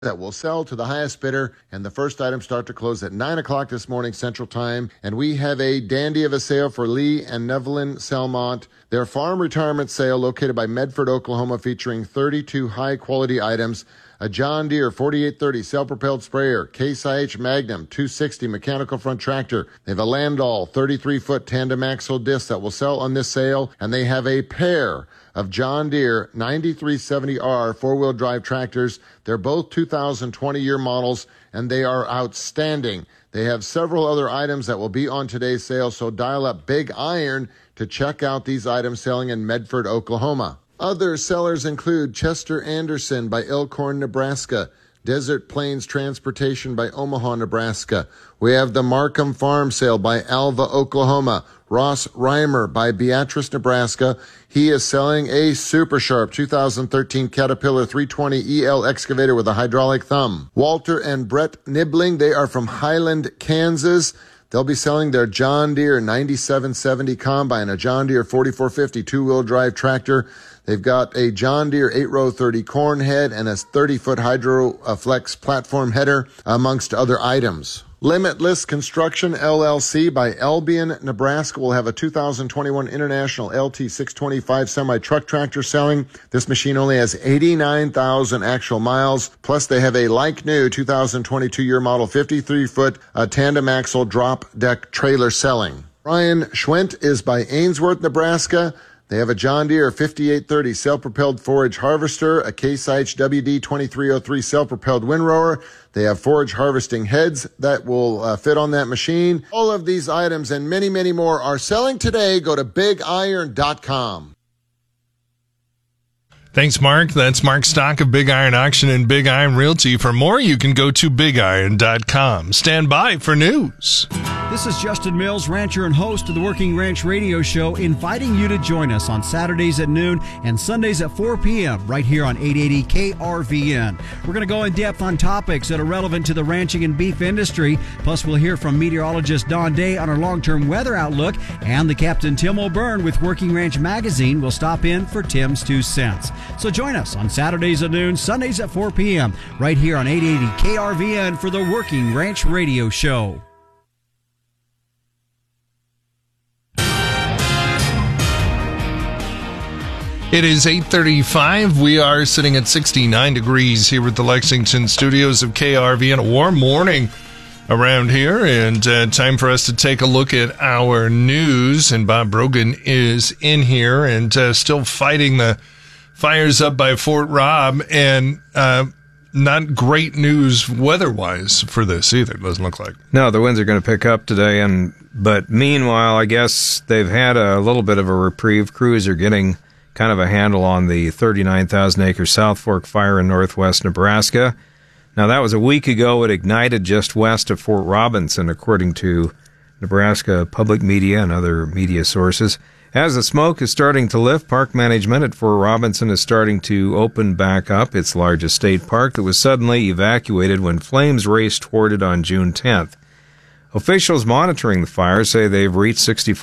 that will sell to the highest bidder, and the first items start to close at 9 o'clock this morning Central Time. And we have a dandy of a sale for Lee and Nevelyn Selmont. Their farm retirement sale located by Medford, Oklahoma, featuring 32 high-quality items. A John Deere 4830 self-propelled sprayer, Case IH Magnum 260 mechanical front tractor. They have a Landau 33-foot tandem axle disc that will sell on this sale, and they have a pair of John Deere 9370R four-wheel drive tractors. They're both 2020 year models, and they are outstanding. They have several other items that will be on today's sale, so dial up Big Iron to check out these items selling in Medford, Oklahoma. Other sellers include Chester Anderson by Elkhorn, Nebraska, Desert Plains Transportation by Omaha, Nebraska. We have the Markham Farm Sale by Alva, Oklahoma. Ross Reimer by Beatrice, Nebraska. He is selling a Super Sharp 2013 Caterpillar 320 EL excavator with a hydraulic thumb. Walter and Brett Nibbling, they are from Highland, Kansas. They'll be selling their John Deere 9770 Combine, a John Deere 4450 two-wheel drive tractor. They've got a John Deere 8-row 30 corn head and a 30-foot HydroFlex platform header, amongst other items. Limitless Construction LLC by Albion, Nebraska will have a 2021 International LT625 semi-truck tractor selling. This machine only has 89,000 actual miles. Plus, they have a like-new 2022 year model 53-foot tandem axle drop deck trailer selling. Brian Schwent is by Ainsworth, Nebraska. They have a John Deere 5830 self-propelled forage harvester, a Case IH WD2303 self-propelled windrower. They have forage harvesting heads that will fit on that machine. All of these items and many, many more are selling today. Go to BigIron.com. Thanks, Mark. That's Mark Stock of Big Iron Auction and Big Iron Realty. For more, you can go to BigIron.com. Stand by for news. This is Justin Mills, rancher and host of the Working Ranch Radio Show, inviting you to join us on Saturdays at noon and Sundays at 4 p.m. right here on 880 KRVN. We're going to go in depth on topics that are relevant to the ranching and beef industry. Plus, we'll hear from meteorologist Don Day on our long-term weather outlook, and the Captain Tim O'Byrne with Working Ranch Magazine will stop in for Tim's 2 cents. So join us on Saturdays at noon, Sundays at 4 p.m. right here on 880 KRVN for the Working Ranch Radio Show. It is 8:35. We are sitting at 69 degrees here at the Lexington studios of KRVN. A warm morning around here, and time for us to take a look at our news. And Bob Brogan is in here and still fighting the fires up by Fort Robb, and not great news weather-wise for this either, it doesn't look like. No, the winds are going to pick up today, but meanwhile, I guess they've had a little bit of a reprieve. Crews are getting kind of a handle on the 39,000-acre South Fork fire in northwest Nebraska. Now, that was a week ago. It ignited just west of Fort Robinson, according to Nebraska public media and other media sources. As the smoke is starting to lift, park management at Fort Robinson is starting to open back up its largest state park that was suddenly evacuated when flames raced toward it on June 10th. Officials monitoring the fire say they've reached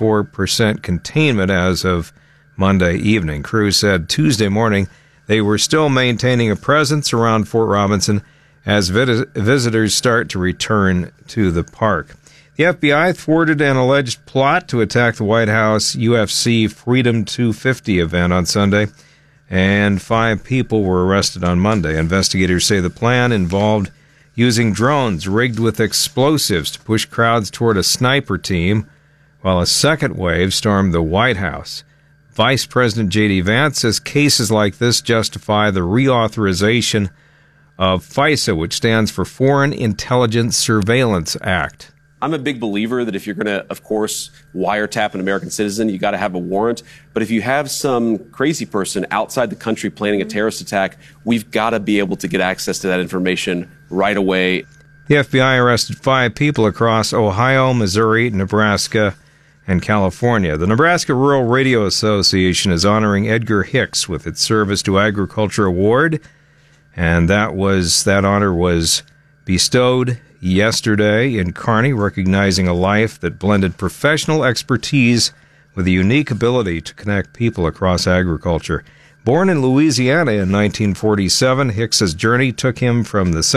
64% containment as of Monday evening. Crews said Tuesday morning they were still maintaining a presence around Fort Robinson as visitors start to return to the park. The FBI thwarted an alleged plot to attack the White House UFC Freedom 250 event on Sunday, and 5 people were arrested on Monday. Investigators say the plan involved using drones rigged with explosives to push crowds toward a sniper team, while a second wave stormed the White House. Vice President J.D. Vance says cases like this justify the reauthorization of FISA, which stands for Foreign Intelligence Surveillance Act. I'm a big believer that if you're going to, of course, wiretap an American citizen, you got to have a warrant. But if you have some crazy person outside the country planning a terrorist attack, we've got to be able to get access to that information right away. The FBI arrested 5 people across Ohio, Missouri, Nebraska, and California. The Nebraska Rural Radio Association is honoring Edgar Hicks with its Service to Agriculture Award, and that honor was bestowed yesterday in Kearney, recognizing a life that blended professional expertise with a unique ability to connect people across agriculture. Born in Louisiana in 1947, Hicks's journey took him from the